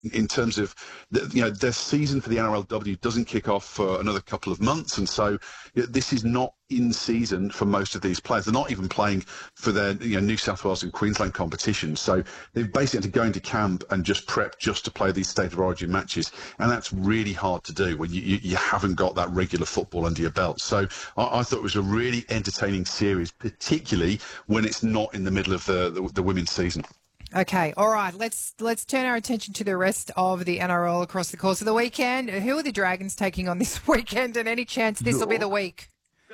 in terms of their season for the NRLW doesn't kick off for another couple of months, and so this is not in season for most of these players. They're not even playing for their New South Wales and Queensland competitions, so they've basically had to go into camp and just prep just to play these State of Origin matches, and that's really hard to do when you haven't got that regular football under your belt. So I thought it was a really entertaining series, particularly when it's not in the middle of the women's season. Okay, all right. Let's turn our attention to the rest of the NRL across the course of the weekend. Who are the Dragons taking on this weekend, and any chance this will be the week?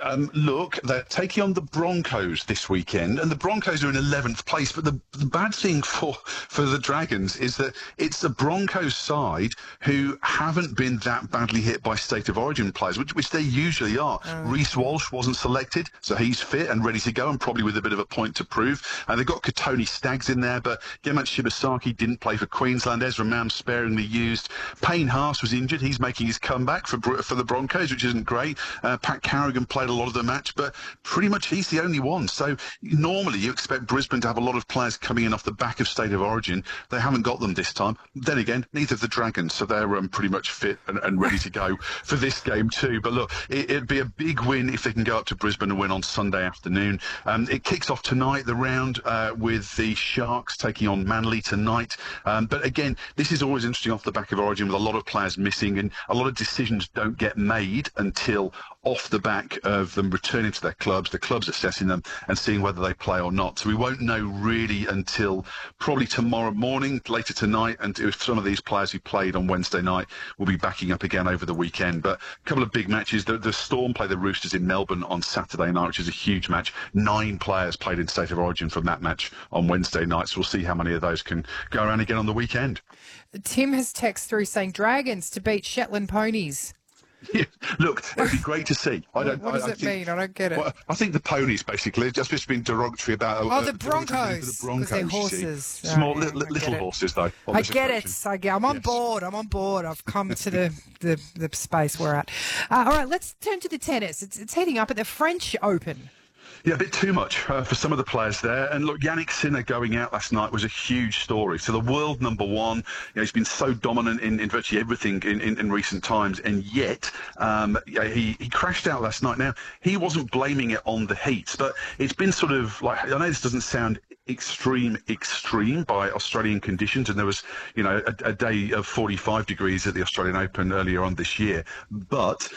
Look, they're taking on the Broncos this weekend, and the Broncos are in 11th place. But the bad thing for the Dragons is that it's the Broncos side who haven't been that badly hit by State of Origin players, which they usually are. Reece Walsh wasn't selected, so he's fit and ready to go, and probably with a bit of a point to prove. And they've got Katoni Staggs in there, but Gemant Shibasaki didn't play for Queensland. Ezra Mam sparingly used. Payne Haas was injured. He's making his comeback for the Broncos, which isn't great. Pat Carrigan played a lot of the match, but pretty much he's the only one. So normally you expect Brisbane to have a lot of players coming in off the back of State of Origin. They haven't got them this time. Then again, neither have the Dragons, so they're pretty much fit and ready to go for this game too. But look, it'd be a big win if they can go up to Brisbane and win on Sunday afternoon. It kicks off tonight, the round, with the Sharks taking on Manly tonight. But again, this is always interesting off the back of Origin with a lot of players missing, and a lot of decisions don't get made until off the back of them returning to their clubs, the clubs assessing them and seeing whether they play or not. So we won't know really until probably tomorrow morning, later tonight, and if some of these players who played on Wednesday night will be backing up again over the weekend. But a couple of big matches. The Storm play the Roosters in Melbourne on Saturday night, which is a huge match. 9 players played in State of Origin from that match on Wednesday night, so we'll see how many of those can go around again on the weekend. Tim has texted through saying Dragons to beat Shetland ponies. Yeah, look, it'd be great to see. What does it mean? I don't get it. Well, I think the ponies, basically, just been derogatory about... the Broncos. The Broncos, they're horses. Small, little horses, though. I get it. I'm on board. I've come to the space we're at. All right, let's turn to the tennis. It's heating up at the French Open. Yeah, a bit too much for some of the players there. And look, Yannick Sinner going out last night was a huge story. So the world number one, he's been so dominant in virtually everything in recent times, and yet he crashed out last night. Now, he wasn't blaming it on the heat, but it's been sort of like, I know this doesn't sound extreme by Australian conditions, and there was a day of 45 degrees at the Australian Open earlier on this year, but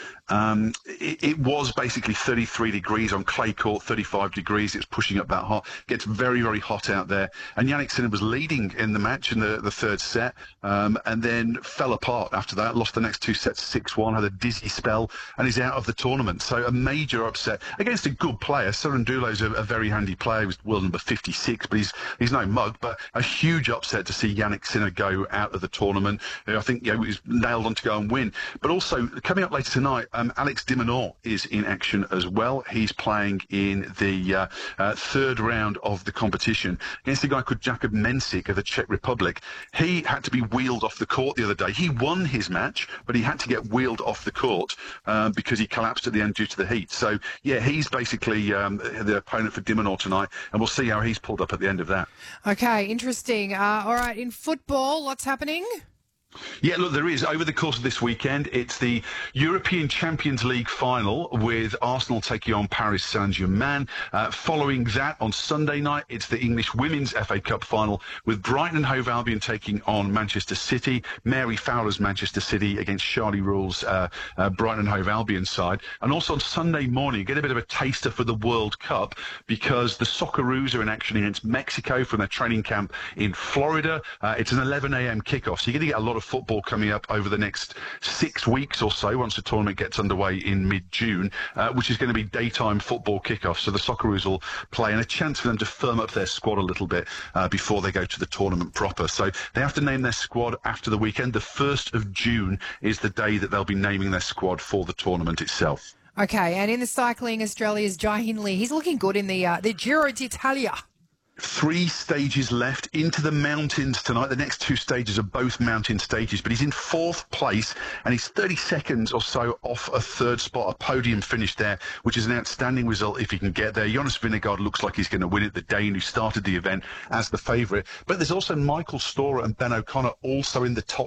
it was basically 33 degrees on clay court, 35 degrees. It's pushing up that hot. Gets very, very hot out there. And Yannick Sinner was leading in the match in the third set, and then fell apart after that. Lost the next 2 sets 6-1, had a dizzy spell, and is out of the tournament. So a major upset against a good player. Cerundolo's a very handy player. He was world number 56, but he's no mug. But a huge upset to see Yannick Sinner go out of the tournament. I think he was nailed on to go and win. But also, coming up later tonight, Alex de Minaur is in action as well. He's playing in the third round of the competition against a guy called Jakub Mensik of the Czech Republic. He had to be wheeled off the court the other day. He won his match, but he had to get wheeled off the court because he collapsed at the end due to the heat. So, yeah, he's basically the opponent for de Minaur tonight, and we'll see how he's pulled up at the end of that. Okay, interesting. All right, in football, what's happening? Yeah, look, there is. Over the course of this weekend, it's the European Champions League final with Arsenal taking on Paris Saint-Germain. Following that, on Sunday night, it's the English Women's FA Cup final with Brighton and Hove Albion taking on Manchester City. Mary Fowler's Manchester City against Charlie Rule's Brighton and Hove Albion side. And also on Sunday morning, you get a bit of a taster for the World Cup because the Socceroos are in action against Mexico from their training camp in Florida. It's an 11 a.m. kickoff, so you're going to get a lot of football coming up over the next 6 weeks or so once the tournament gets underway in mid-June, which is going to be daytime football kickoff. So the Socceroos will play, and a chance for them to firm up their squad a little bit before they go to the tournament proper. So they have to name their squad after the weekend. The 1st of June is the day that they'll be naming their squad for the tournament itself. Okay, and in the cycling, Australia's Jai Hindley, he's looking good in the Giro d'Italia. 3 stages left into the mountains tonight. The next 2 stages are both mountain stages, but he's in 4th place and he's 30 seconds or so off a 3rd spot, a podium finish there, which is an outstanding result if he can get there. Jonas Vingegaard looks like he's going to win it, the Dane who started the event as the favourite. But there's also Michael Storer and Ben O'Connor also in the top